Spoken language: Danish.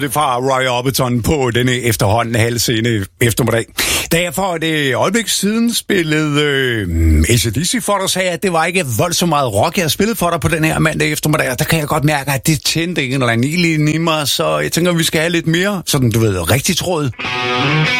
det fra Roy Orbison på denne efterhånden halvsene eftermiddag. Da jeg for et øjeblik siden spillede AC/DC for dig, sagde jeg, at det var ikke voldsomt meget rock, jeg spillede for dig på den her mandag eftermiddag, og der kan jeg godt mærke, at det tændte en eller anden ild i mig, så jeg tænker, at vi skal have lidt mere, sådan du ved, rigtig tråd.